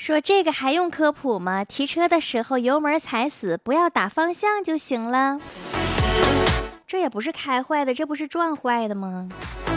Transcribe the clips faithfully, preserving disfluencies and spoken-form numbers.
说这个还用科普吗？提车的时候油门踩死，不要打方向就行了。这也不是开坏的，这不是撞坏的吗？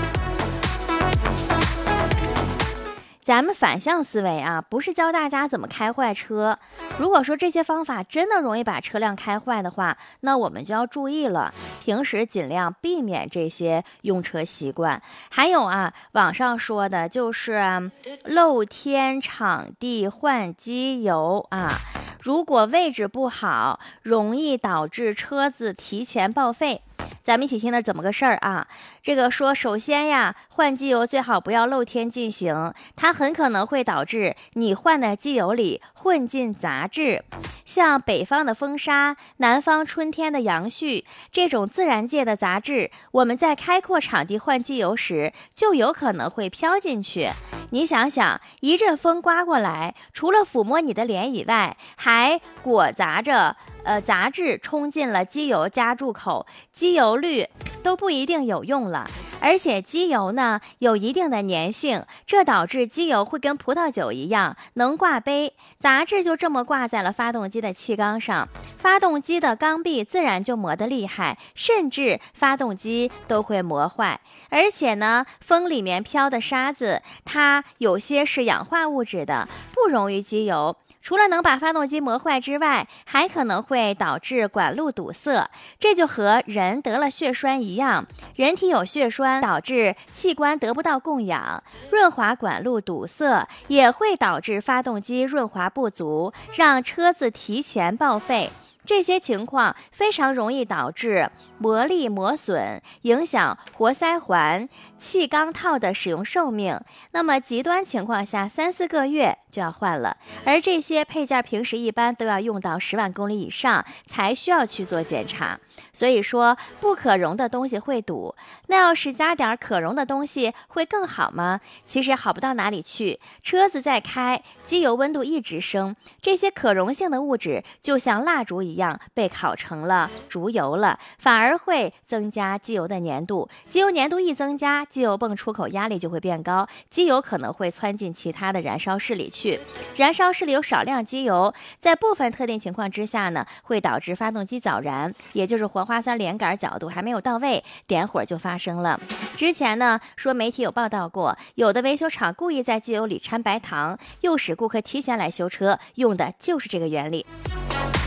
咱们反向思维啊，不是教大家怎么开坏车。如果说这些方法真的容易把车辆开坏的话，那我们就要注意了，平时尽量避免这些用车习惯。还有啊，网上说的就是啊，露天场地换机油啊，如果位置不好，容易导致车子提前报废。咱们一起听的怎么个事儿啊？这个说，首先呀，换机油最好不要露天进行，它很可能会导致你换的机油里混进杂质，像北方的风沙、南方春天的杨絮这种自然界的杂质，我们在开阔场地换机油时就有可能会飘进去。你想想，一阵风刮过来，除了抚摸你的脸以外，还裹杂着呃杂质冲进了机油加注口，机油滤都不一定有用了。而且机油呢有一定的粘性，这导致机油会跟葡萄酒一样能挂杯，杂质就这么挂在了发动机的气缸上，发动机的缸壁自然就磨得厉害，甚至发动机都会磨坏。而且呢，风里面飘的沙子，它有些是氧化物质的，不溶于机油，除了能把发动机磨坏之外，还可能会导致管路堵塞。这就和人得了血栓一样，人体有血栓导致器官得不到供氧，润滑管路堵塞也会导致发动机润滑不足，让车子提前报废。这些情况非常容易导致磨砺磨损，影响活塞环、气缸套的使用寿命。那么极端情况下，三四个月就要换了。而这些配件平时一般都要用到十万公里以上才需要去做检查。所以说，不可溶的东西会堵，那要是加点可溶的东西会更好吗？其实好不到哪里去。车子在开，机油温度一直升，这些可溶性的物质就像蜡烛一样被烤成了烛油了，反而会增加机油的粘度。机油粘度一增加，机油泵出口压力就会变高，机油可能会窜进其他的燃烧室里去。燃烧室里有少量机油，在部分特定情况之下呢，会导致发动机早燃，也就是活花塞连杆角度还没有到位，点火就发生了。之前呢，说媒体有报道过，有的维修厂故意在机油里掺白糖，诱使顾客提前来修车，用的就是这个原理。